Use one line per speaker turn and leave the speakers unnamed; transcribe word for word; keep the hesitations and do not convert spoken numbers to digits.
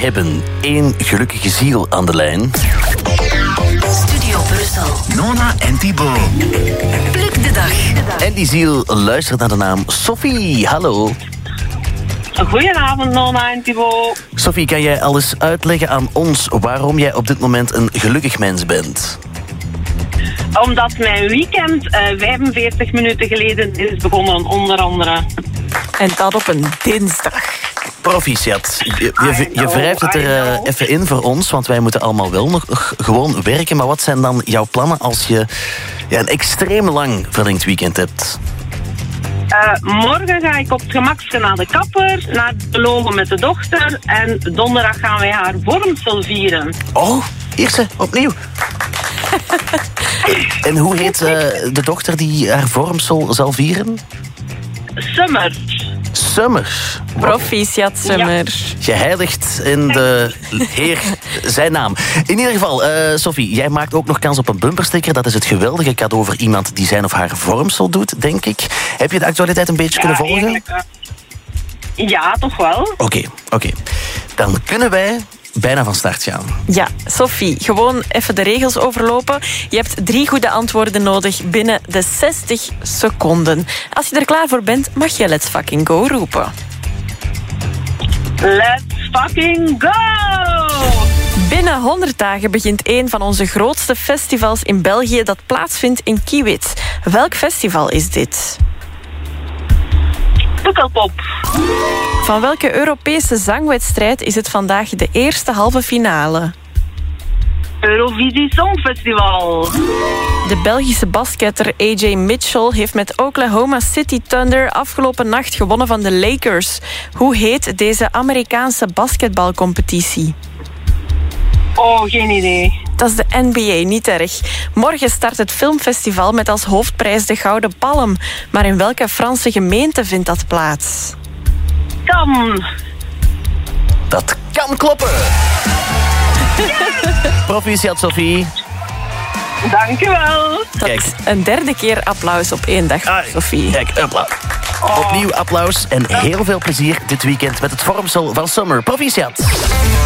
hebben één gelukkige ziel aan de lijn.
Studio Brussel.
Nona en Thibaut.
Pluk de dag.
En die ziel luistert naar de naam Sophie. Hallo.
Goedenavond, Nona en Thibaut.
Sophie, kan jij al eens uitleggen aan ons waarom jij op dit moment een gelukkig mens bent?
Omdat mijn weekend uh, vijfenveertig minuten geleden is begonnen, onder andere.
En dat op een dinsdag.
Proficiat. Je, je, je wrijft het er uh, even in voor ons, want wij moeten allemaal wel nog, nog gewoon werken. Maar wat zijn dan jouw plannen als je ja, een extreem lang verlengd weekend hebt?
Uh, morgen ga ik op het gemakske naar de kapper, naar de logo met de dochter. En donderdag gaan wij haar vormsel vieren.
Oh, eerste, opnieuw. En hoe heet uh, de dochter die haar vormsel zal vieren?
Summer.
Summer.
Proficiat, Summer.
Ja. Geheiligd in de Heer zijn naam. In ieder geval, uh, Sophie, jij maakt ook nog kans op een bumpersticker. Dat is het geweldige cadeau voor iemand die zijn of haar vormsel doet, denk ik. Heb je de actualiteit een beetje
Ja,
kunnen volgen?
uh, ja, toch wel.
Oké, okay, oké. Okay. Dan kunnen wij bijna van start gaan.
Ja, Sophie, gewoon even de regels overlopen. Je hebt drie goede antwoorden nodig binnen de zestig seconden. Als je er klaar voor bent, mag je let's fucking go roepen.
Let's fucking go!
Binnen honderd dagen begint een van onze grootste festivals in België dat plaatsvindt in Kiewit. Welk festival is dit?
Pukkelpop.
Van welke Europese zangwedstrijd is het vandaag de eerste halve finale?
Eurovisie Songfestival.
De Belgische basketter A J Mitchell heeft met Oklahoma City Thunder afgelopen nacht gewonnen van de Lakers. Hoe heet deze Amerikaanse basketbalcompetitie?
Oh, geen idee.
Dat is de N B A, niet erg. Morgen start het filmfestival met als hoofdprijs de Gouden Palm. Maar in welke Franse gemeente vindt dat plaats?
Kan.
Dat kan kloppen. Yes! Proficiat, Sophie.
Dankjewel.
Dat is een derde keer applaus op één dag,
ah,
Sophie.
Kijk, applaus. Oh. Opnieuw applaus en heel veel plezier dit weekend met het vormsel van Summer. Proficiat.